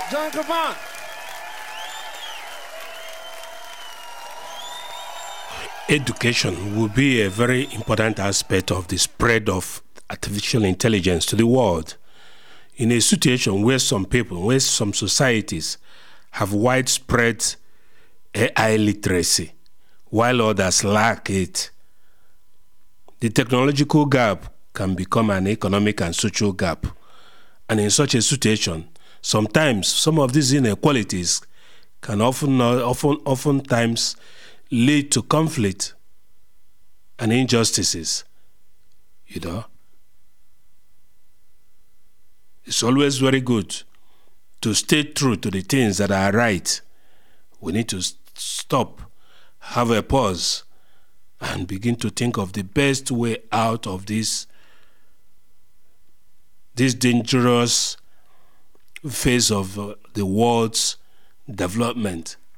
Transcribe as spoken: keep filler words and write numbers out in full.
John Kavan. Education will be a very important aspect of the spread of artificial intelligence to the world. In a situation where some people, where some societies have widespread A I literacy, while others lack it, the technological gap can become an economic and social gap. And in such a situation, sometimes some of these inequalities can often, often, oftentimes lead to conflict and injustices. You know, it's always very good to stay true to the things that are right. We need to stop, have a pause, and begin to think of the best way out of this, this dangerous phase of uh, the world's development.